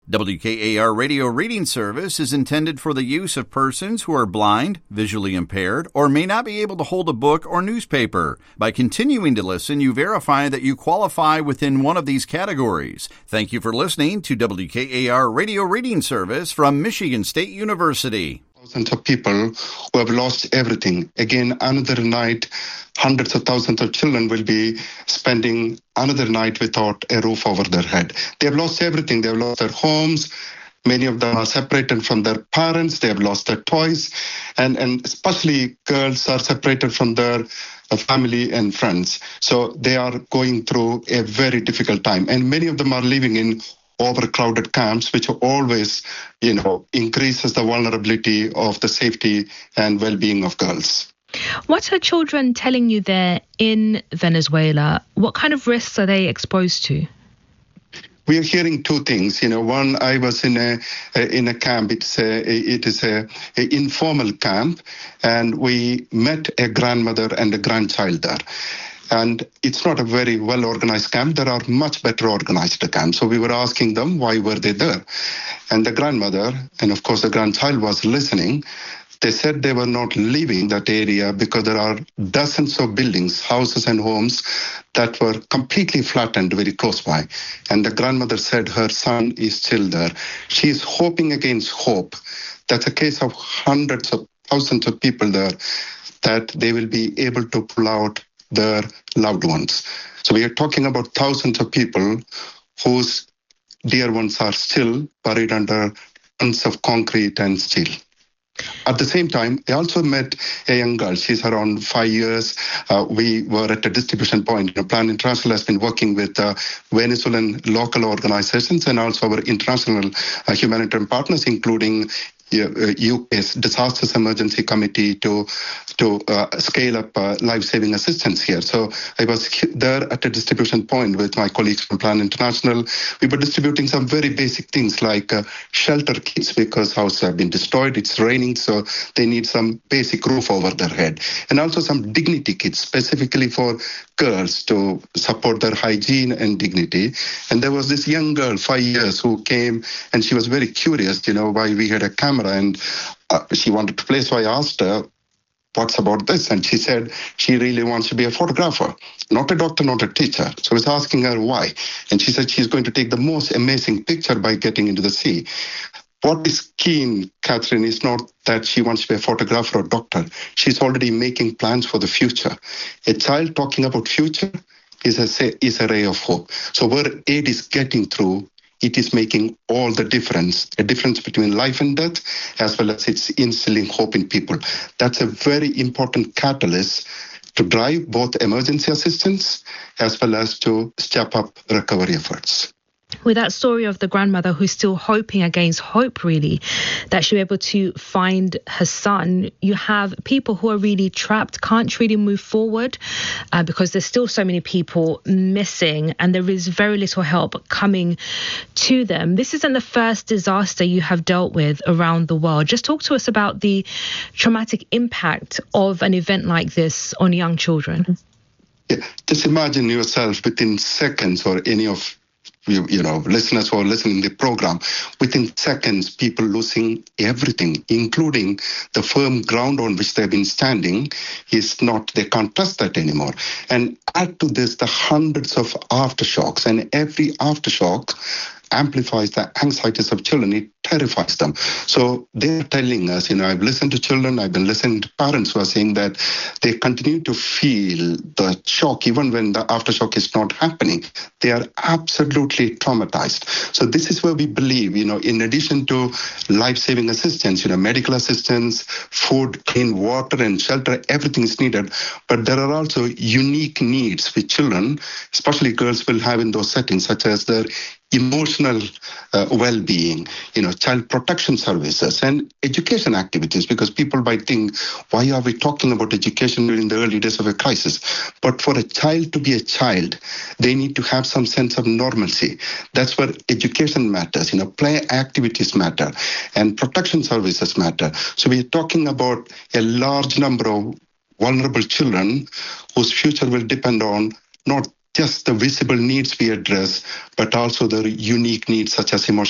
WKAR Radio Reading Service is intended for the use of persons who are blind, visually impaired, or may not be able to hold a book or newspaper. By continuing to listen, you verify that you qualify within one of these categories. Thank you for listening to WKAR Radio Reading Service from Michigan State University. Thousands of people who have lost everything. Again, another night, hundreds of thousands of children will be spending another night without a roof over their head. They have lost everything. They have lost their homes. Many of them are separated from their parents. They have lost their toys. And especially girls are separated from their family and friends. So they are going through a very difficult time. And many of them are living in overcrowded camps, which always, increases the vulnerability of the safety and well-being of girls. What are children telling you there in Venezuela? What kind of risks are they exposed to? We are hearing two things. One, I was in a camp. It is a informal camp, and we met a grandmother and a grandchild there. And it's not a very well-organized camp. There are much better organized camps. So we were asking them, why were they there? And the grandmother, and of course the grandchild was listening, they said they were not leaving that area because there are dozens of buildings, houses and homes that were completely flattened very close by. And the grandmother said her son is still there. She is hoping against hope. That's a case of hundreds of thousands of people there, that they will be able to pull out their loved ones. So we are talking about thousands of people whose dear ones are still buried under tons of concrete and steel. At the same time, I also met a young girl. She's around 5 years. We were at a distribution point. Plan International has been working with Venezuelan local organizations and also our international humanitarian partners, including UK's Disasters Emergency Committee to scale up life-saving assistance here. So I was there at a distribution point with my colleagues from Plan International. We were distributing some very basic things like shelter kits because houses have been destroyed. It's raining, so they need some basic roof over their head. And also some dignity kits specifically for girls to support their hygiene and dignity. And there was this young girl, 5 years, who came and she was very curious, why we had a camera and she wanted to play. So I asked her, what's about this? And she said she really wants to be a photographer, not a doctor, not a teacher. So I was asking her why. And she said she's going to take the most amazing picture by getting into the sea. What is keen, Catherine, is not that she wants to be a photographer or doctor. She's already making plans for the future. A child talking about future is a ray of hope. So where aid is getting through, it is making all the difference, a difference between life and death, as well as it's instilling hope in people. That's a very important catalyst to drive both emergency assistance as well as to step up recovery efforts. With that story of the grandmother who's still hoping against hope, really, that she'll be able to find her son, you have people who are really trapped, can't really move forward because there's still so many people missing and there is very little help coming to them. This isn't the first disaster you have dealt with around the world. Just talk to us about the traumatic impact of an event like this on young children. Yeah, just imagine yourself within seconds, or any of listeners who are listening to the program, within seconds, people losing everything, including the firm ground on which they've been standing, they can't trust that anymore. And add to this the hundreds of aftershocks, and every aftershock amplifies the anxieties of children. It terrifies them. So they're telling us, I've listened to children, I've been listening to parents who are saying that they continue to feel the shock even when the aftershock is not happening. They are absolutely traumatized. So this is where we believe, in addition to life-saving assistance, medical assistance, food, clean water and shelter, everything is needed. But there are also unique needs which children, especially girls, will have in those settings, such as their emotional well-being, child protection services and education activities, because people might think, why are we talking about education during the early days of a crisis? But for a child to be a child, they need to have some sense of normalcy. That's where education matters, play activities matter and protection services matter. So we're talking about a large number of vulnerable children whose future will depend on not just the visible needs we address, but also the unique needs such as emotional